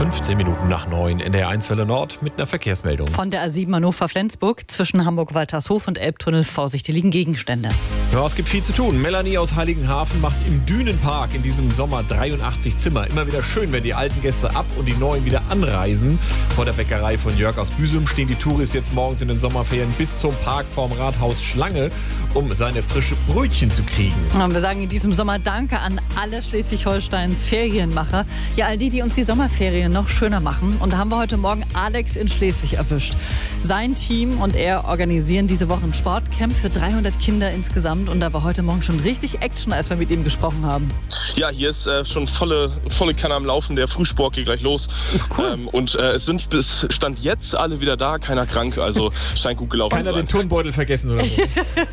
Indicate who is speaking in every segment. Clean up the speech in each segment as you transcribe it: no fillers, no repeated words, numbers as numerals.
Speaker 1: 8:15 in der 1 Welle Nord mit einer Verkehrsmeldung.
Speaker 2: Von der A7 Hannover-Flensburg zwischen Hamburg-Waltershof und Elbtunnel. Vorsicht, hier liegen Gegenstände.
Speaker 1: Ja, es gibt viel zu tun. Melanie aus Heiligenhafen macht im Dünenpark in diesem Sommer 83 Zimmer. Immer wieder schön, wenn die alten Gäste ab und die neuen wieder anreisen. Vor der Bäckerei von Jörg aus Büsum stehen die Touris jetzt morgens in den Sommerferien bis zum Park vorm Rathaus Schlange, um seine frische Brötchen zu kriegen.
Speaker 2: Und wir sagen in diesem Sommer Danke an alle Schleswig-Holsteins Ferienmacher. Ja, all die uns die Sommerferien noch schöner machen. Und da haben wir heute Morgen Alex in Schleswig erwischt. Sein Team und er organisieren diese Woche ein Sportcamp für 300 Kinder insgesamt. Und da war heute Morgen schon richtig Action, als wir mit ihm gesprochen haben.
Speaker 3: Ja, hier ist schon volle Kanne am Laufen. Der Frühsport geht gleich los.
Speaker 2: Cool.
Speaker 3: Und es sind bis Stand jetzt alle wieder da, keiner krank. Also scheint gut gelaufen zu sein.
Speaker 1: Keiner den Turnbeutel vergessen oder so.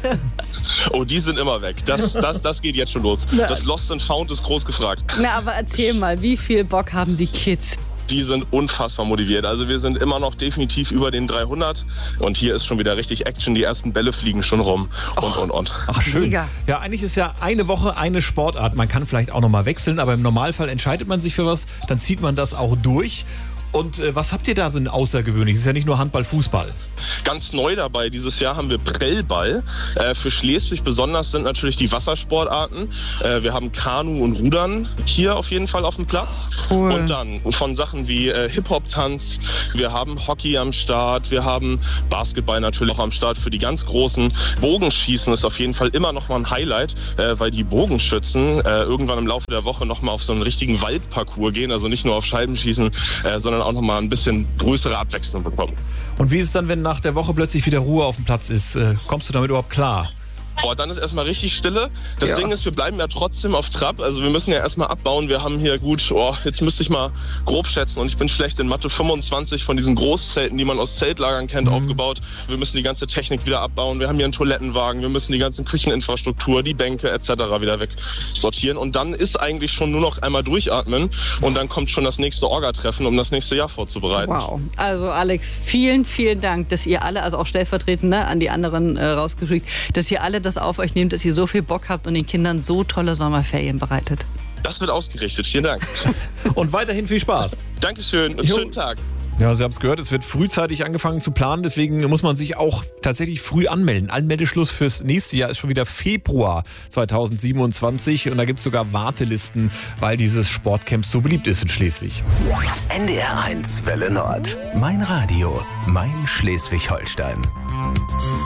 Speaker 3: Oh, die sind immer weg. Das geht jetzt schon los. Das Lost and Found ist groß gefragt.
Speaker 2: Na, aber erzähl mal, wie viel Bock haben die Kids?
Speaker 3: Die sind unfassbar motiviert. Also wir sind immer noch definitiv über den 300 und hier ist schon wieder richtig Action. Die ersten Bälle fliegen schon rum und.
Speaker 1: Ach, schön.
Speaker 2: Mega.
Speaker 1: Ja, eigentlich ist ja eine Woche eine Sportart. Man kann vielleicht auch noch mal wechseln, aber im Normalfall entscheidet man sich für was, dann zieht man das auch durch. Und was habt ihr da so ein außergewöhnliches? Es ist ja nicht nur Handball, Fußball.
Speaker 3: Ganz neu dabei, dieses Jahr haben wir Prellball. Für Schleswig besonders sind natürlich die Wassersportarten. Wir haben Kanu und Rudern hier auf jeden Fall auf dem Platz.
Speaker 2: Cool.
Speaker 3: Und dann von Sachen wie Hip-Hop-Tanz, wir haben Hockey am Start, wir haben Basketball natürlich auch am Start für die ganz Großen. Bogenschießen ist auf jeden Fall immer noch mal ein Highlight, weil die Bogenschützen irgendwann im Laufe der Woche noch mal auf so einen richtigen Waldparcours gehen. Also nicht nur auf Scheibenschießen, sondern auch noch mal ein bisschen größere Abwechslung bekommen.
Speaker 1: Und wie ist es dann, wenn nach der Woche plötzlich wieder Ruhe auf dem Platz ist? Kommst du damit überhaupt klar?
Speaker 3: Boah, dann ist erstmal richtig Stille. Das Ding ist, wir bleiben ja trotzdem auf Trab. Also wir müssen ja erstmal abbauen. Wir haben hier jetzt müsste ich mal grob schätzen und ich bin schlecht in Mathe, 25 von diesen Großzelten, die man aus Zeltlagern kennt, aufgebaut. Wir müssen die ganze Technik wieder abbauen. Wir haben hier einen Toilettenwagen. Wir müssen die ganzen Kücheninfrastruktur, die Bänke etc. wieder wegsortieren. Und dann ist eigentlich schon nur noch einmal durchatmen und dann kommt schon das nächste Orga-Treffen, um das nächste Jahr vorzubereiten.
Speaker 2: Wow. Also Alex, vielen, vielen Dank, dass ihr alle, also auch stellvertretend an die anderen rausgeschickt, dass ihr alle das auf euch nehmt, dass ihr so viel Bock habt und den Kindern so tolle Sommerferien bereitet.
Speaker 3: Das wird ausgerichtet. Vielen Dank.
Speaker 1: Und weiterhin viel Spaß.
Speaker 3: Dankeschön und schönen Tag.
Speaker 1: Ja, Sie haben es gehört, es wird frühzeitig angefangen zu planen, deswegen muss man sich auch tatsächlich früh anmelden. Anmeldeschluss fürs nächste Jahr ist schon wieder Februar 2027 und da gibt es sogar Wartelisten, weil dieses Sportcamp so beliebt ist in Schleswig.
Speaker 4: NDR 1 Welle Nord. Mein Radio, mein Schleswig-Holstein.